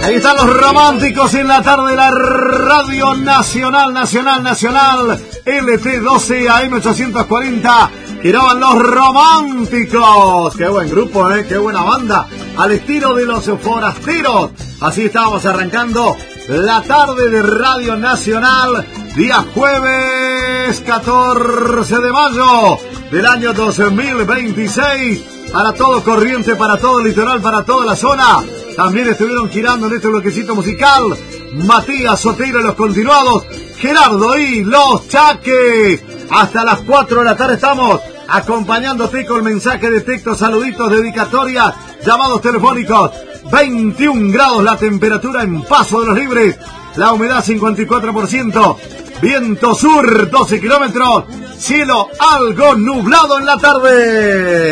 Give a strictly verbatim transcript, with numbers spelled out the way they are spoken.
Ahí están los románticos en la tarde de la Radio Nacional, Nacional, Nacional. L T doce A M ochocientos cuarenta. Giraban los románticos. Qué buen grupo, ¿eh? Qué buena banda. Al estilo de los forasteros. Así estábamos arrancando la tarde de Radio Nacional. Día jueves catorce de mayo del año dos mil veintiséis. Para todo Corriente, para todo el litoral, para toda la zona. También estuvieron girando en este bloquecito musical Matías Sotero y los continuados, Gerardo y los Chaques. Hasta las cuatro de la tarde estamos acompañándote con mensaje de texto, saluditos, dedicatorias, llamados telefónicos. veintiún grados la temperatura en Paso de los Libres, la humedad cincuenta y cuatro por ciento, viento sur doce kilómetros, cielo algo nublado en la tarde.